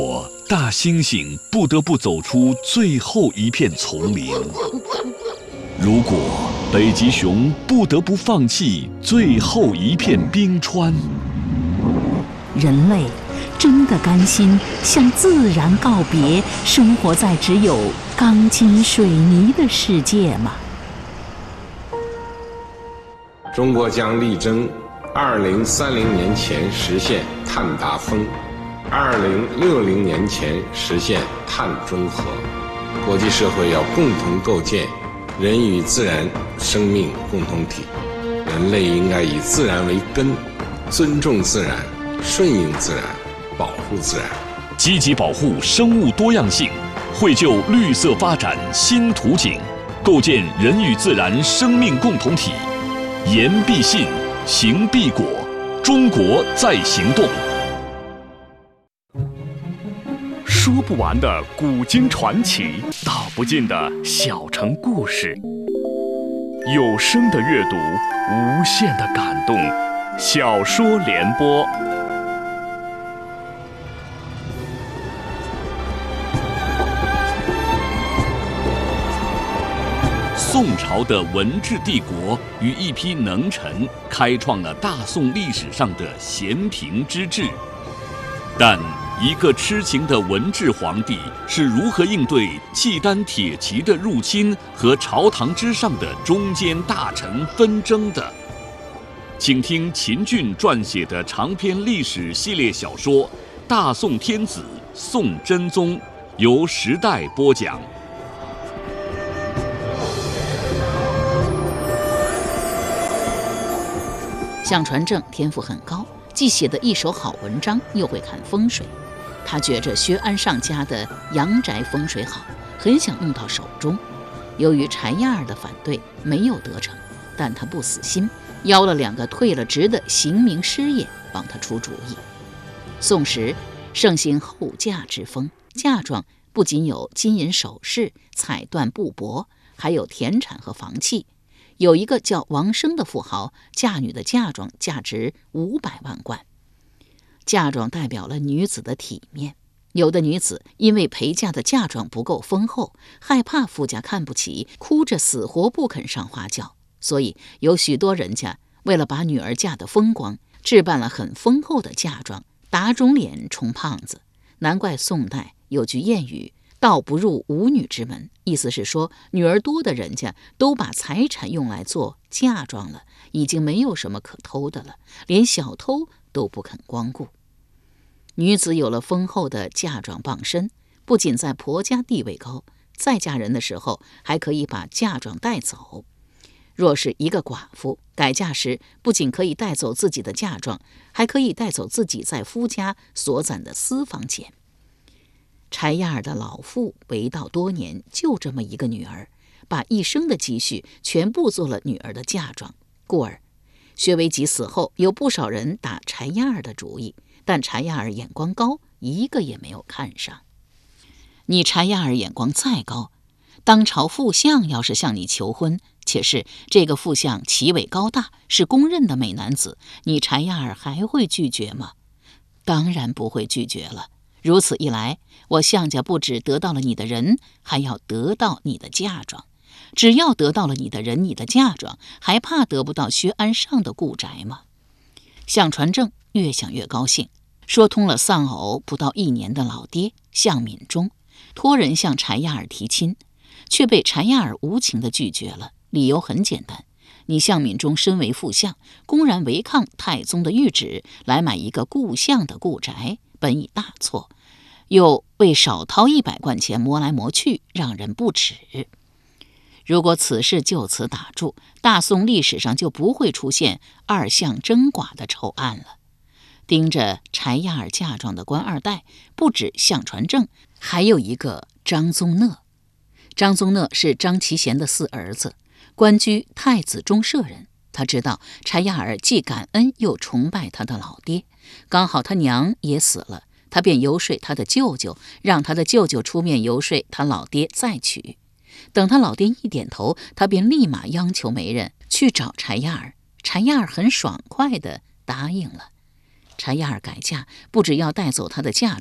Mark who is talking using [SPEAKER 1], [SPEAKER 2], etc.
[SPEAKER 1] 大猩猩不得不走出最后一片丛林。如果北极熊不得不放弃最后一片冰川，
[SPEAKER 2] 人类真的甘心向自然告别，生活在只有钢筋水泥的世界吗？
[SPEAKER 3] 中国将力争2030年前实现碳达峰，2060年前实现碳中和。国际社会要共同构建人与自然生命共同体，人类应该以自然为根，尊重自然，顺应自然，保护自然，
[SPEAKER 1] 积极保护生物多样性，绘就绿色发展新图景，构建人与自然生命共同体。言必信，行必果，中国在行动。说不完的古今传奇，道不尽的小城故事，有声的阅读，无限的感动。小说联播。宋朝的文治帝国与一批能臣开创了大宋历史上的咸平之治，但一个痴情的文治皇帝是如何应对契丹铁骑的入侵和朝堂之上的中间大臣纷争的？请听秦俊撰写的长篇历史系列小说《大宋天子宋真宗》，由时代播讲。
[SPEAKER 2] 向传正天赋很高，既写得一手好文章，又会看风水。他觉着薛安上家的阳宅风水好，很想用到手中。由于柴亚儿的反对，没有得逞，但他不死心，邀了2个退了职的刑名师爷帮他出主意。宋时盛行后嫁之风，嫁妆不仅有金银首饰、彩缎布帛，还有田产和房契。有一个叫王生的富豪，嫁女的嫁妆价值500万贯。嫁妆代表了女子的体面，有的女子因为陪嫁的嫁妆不够丰厚，害怕夫家看不起，哭着死活不肯上花轿，所以有许多人家为了把女儿嫁得风光，置办了很丰厚的嫁妆，打肿脸充胖子。难怪宋代有句谚语，道不入无女之门，意思是说女儿多的人家都把财产用来做嫁妆了，已经没有什么可偷的了，连小偷都不肯光顾。女子有了丰厚的嫁妆傍身，不仅在婆家地位高，再嫁人的时候还可以把嫁妆带走。若是一个寡妇改嫁时，不仅可以带走自己的嫁妆，还可以带走自己在夫家所攒的私房钱。柴亚儿的老父为道多年，就这么一个女儿，把一生的积蓄全部做了女儿的嫁妆，故而薛维吉死后，有不少人打柴亚儿的主意，但柴亚儿眼光高，一个也没有看上。你柴亚儿眼光再高，当朝副相要是向你求婚，且是这个副相奇伟高大，是公认的美男子，你柴亚儿还会拒绝吗？当然不会拒绝了。如此一来，我项家不只得到了你的人，还要得到你的嫁妆。只要得到了你的人，你的嫁妆，还怕得不到薛安上的故宅吗？向传正越想越高兴，说通了丧偶不到1年的老爹向敏中，托人向柴亚儿提亲，却被柴亚儿无情地拒绝了。理由很简单，你向敏中身为副相，公然违抗太宗的谕旨，来买一个故相的故宅，本已大错，又为少掏100贯钱磨来磨去，让人不齿。如果此事就此打住，大宋历史上就不会出现2相争寡的丑案了。盯着柴亚儿嫁妆的官二代不止向传正，还有一个张宗讷。张宗讷是张其贤的4儿子，官居太子中舍人。他知道柴亚儿既感恩又崇拜他的老爹，刚好他娘也死了，他便游说他的舅舅，让他的舅舅出面游说他老爹再娶。等他老爹一点头，他便立马央求媒人去找柴亚儿。柴亚儿很爽快地答应了。柴亚儿改嫁，不只要带走他的嫁